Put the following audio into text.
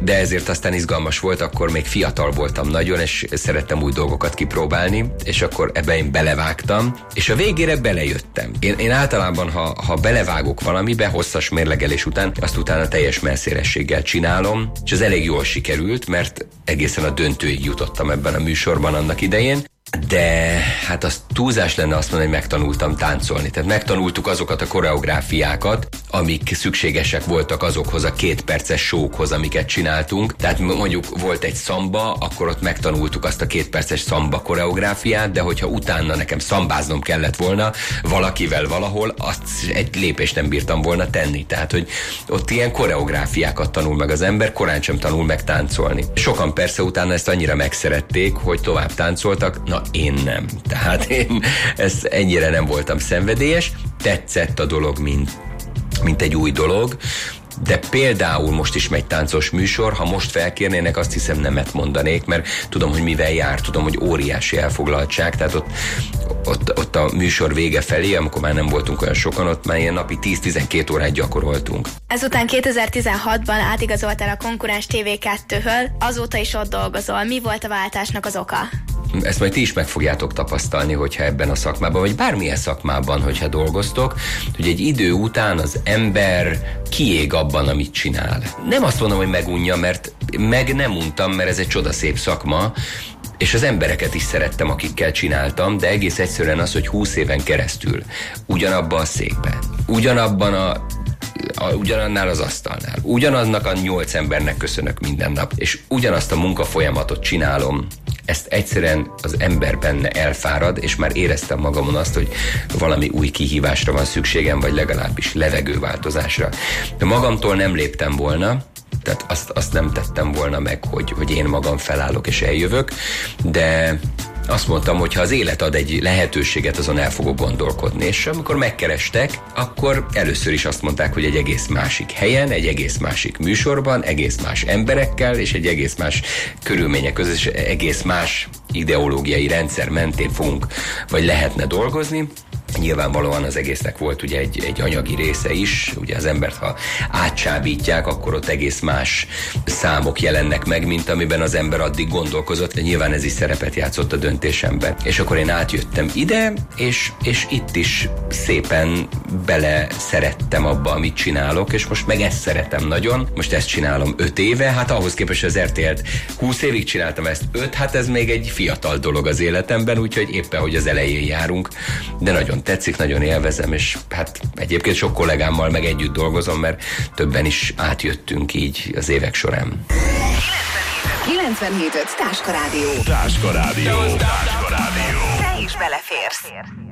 de ezért aztán izgalmas volt, akkor még fiatal voltam nagyon, és szerettem új dolgokat kipróbálni, és akkor ebbe én belevágtam, és a végére belejöttem. Én általában, ha belevágok valamibe, hosszas mérlegelés után, azt utána teljes messzélességgel csinálom, és az elég jól sikerült, mert egészen a döntőig jutottam ebben a műsorban annak idején. De hát az túlzás lenne azt mondani, hogy megtanultam táncolni. Tehát megtanultuk azokat a koreográfiákat, amik szükségesek voltak azokhoz a 2 perces show-hoz, amiket csináltunk. Tehát mondjuk volt egy szamba, akkor ott megtanultuk azt a 2 perces szamba koreográfiát, de hogyha utána nekem szambáznom kellett volna valakivel valahol, azt egy lépést nem bírtam volna tenni. Tehát, hogy ott ilyen koreográfiákat tanul meg az ember, korán sem tanul meg táncolni. Sokan persze utána ezt annyira megszerették, hogy tovább táncoltak. Na, én nem. Tehát én ezt ennyire nem voltam szenvedélyes. Tetszett a dolog, mint egy új dolog, de például most is megy táncos műsor, ha most felkérnének, azt hiszem nemet mondanék, mert tudom, hogy mivel jár, tudom, hogy óriási elfoglaltság, tehát ott a műsor vége felé, amikor már nem voltunk olyan sokan, ott már ilyen napi 10-12 órát gyakoroltunk. Ezután 2016-ban átigazoltál a Konkurens TV2-höz, azóta is ott dolgozol. Mi volt a váltásnak az oka? Ezt majd ti is meg fogjátok tapasztalni, hogyha ebben a szakmában, vagy bármilyen szakmában, hogyha dolgoztok, hogy egy idő után az ember kiég abban, amit csinál. Nem azt mondom, hogy megunja, mert meg nem untam, mert ez egy csodaszép szakma, és az embereket is szerettem, akikkel csináltam, de egész egyszerűen az, hogy 20 éven keresztül ugyanabban a székben, ugyanannál az asztalnál, ugyanannak a 8 embernek köszönök minden nap, és ugyanazt a munkafolyamatot csinálom, ezt egyszerűen az ember benne elfárad, és már éreztem magamon azt, hogy valami új kihívásra van szükségem, vagy legalábbis levegőváltozásra. De magamtól nem léptem volna, tehát azt nem tettem volna meg, hogy én magam felállok és eljövök, de azt mondtam, hogy ha az élet ad egy lehetőséget, azon el fogok gondolkodni. És amikor megkerestek, akkor először is azt mondták, hogy egy egész másik helyen, egy egész másik műsorban, egész más emberekkel, és egy egész más körülmények között, és egész más ideológiai rendszer mentén fogunk, vagy lehetne dolgozni. Nyilvánvalóan az egésznek volt ugye egy anyagi része is, ugye az embert, ha átcsábítják, akkor ott egész más számok jelennek meg, mint amiben az ember addig gondolkozott, de nyilván ez is szerepet játszott a döntésemben. És akkor én átjöttem ide, és itt is szépen bele szerettem abba, amit csinálok, és most meg ezt szeretem nagyon. Most ezt csinálom 5 éve, hát ahhoz képest az RTL-t 20 évig csináltam ezt 5, hát ez még egy fiatal dolog az életemben, úgyhogy éppen, hogy az elején járunk, de nagyon tetszik, nagyon élvezem, és hát egyébként sok kollégámmal meg együtt dolgozom, mert többen is átjöttünk így az évek során. 97.5 Táska Rádió. Táska Rádió. Te is beleférsz.